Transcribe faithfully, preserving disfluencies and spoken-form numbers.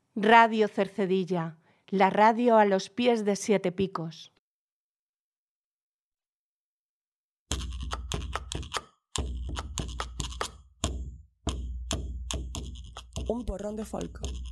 Radio Cercedilla, la radio a los pies de Siete Picos. Un porrón de folk.